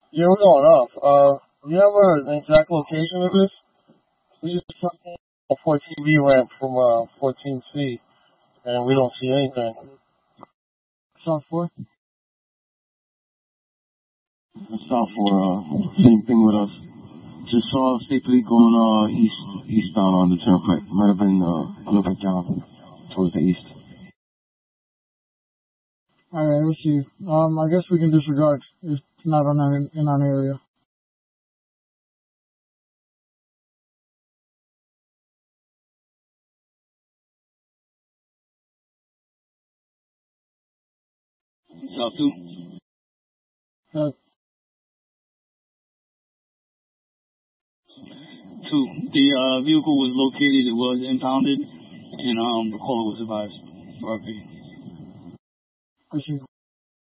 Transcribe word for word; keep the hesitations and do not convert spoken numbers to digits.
Yeah, we're going up. Uh, do you have a- an exact location of this? We just took a fourteen B ramp from uh fourteen C, and we don't see anything. South four. South four. Uh, same thing with us. Just saw State Police going uh east eastbound on the turnpike. Might have been uh a little bit down towards the east. All right, let's see. Um, I guess we can disregard. It's not on our, in our area. South two. Uh, Two. The uh, vehicle was located. It was impounded, and um, the caller was advised. R P. I see.